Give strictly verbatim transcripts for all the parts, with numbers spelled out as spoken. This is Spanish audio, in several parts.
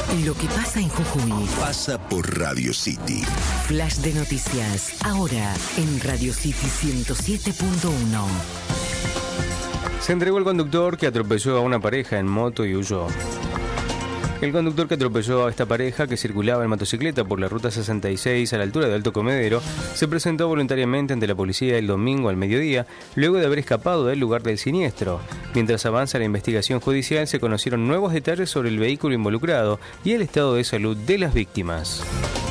Lo que pasa en Jujuy pasa por Radio City. Flash de noticias, ahora en Radio City ciento siete punto uno. Se entregó el conductor que atropelló a una pareja en moto y huyó. El conductor que atropelló a esta pareja, que circulaba en motocicleta por la ruta sesenta y seis a la altura de Alto Comedero, se presentó voluntariamente ante la policía el domingo al mediodía, luego de haber escapado del lugar del siniestro. Mientras avanza la investigación judicial, se conocieron nuevos detalles sobre el vehículo involucrado y el estado de salud de las víctimas.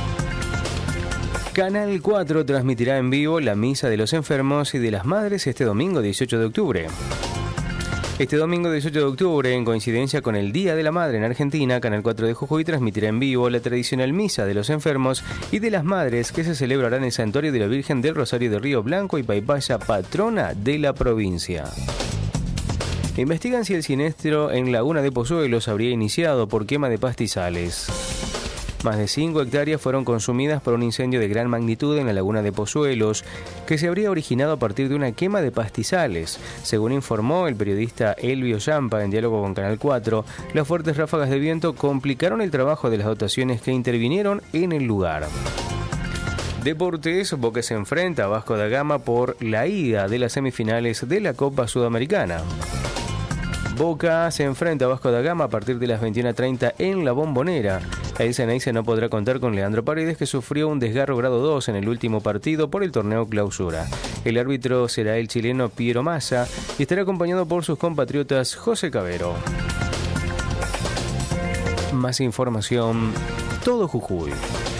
Canal cuatro transmitirá en vivo la Misa de los Enfermos y de las Madres este domingo dieciocho de octubre. Este domingo dieciocho de octubre, en coincidencia con el Día de la Madre en Argentina, Canal cuatro de Jujuy transmitirá en vivo la tradicional Misa de los Enfermos y de las Madres, que se celebrará en el Santuario de la Virgen del Rosario de Río Blanco y Paipaya, patrona de la provincia. Investigan si el siniestro en Laguna de Pozuelos habría iniciado por quema de pastizales. Más de cinco hectáreas fueron consumidas por un incendio de gran magnitud en la laguna de Pozuelos, que se habría originado a partir de una quema de pastizales. Según informó el periodista Elvio Yampa en diálogo con Canal cuatro, las fuertes ráfagas de viento complicaron el trabajo de las dotaciones que intervinieron en el lugar. Deportes, Boca se enfrenta a Vasco da Gama por la ida de las semifinales de la Copa Sudamericana. Boca se enfrenta a Vasco da Gama a partir de las veintiuna treinta en La Bombonera. El Ceneice no podrá contar con Leandro Paredes, que sufrió un desgarro grado dos en el último partido por el torneo Clausura. El árbitro será el chileno Piero Massa y estará acompañado por sus compatriotas José Cabero. Más información, Todo Jujuy.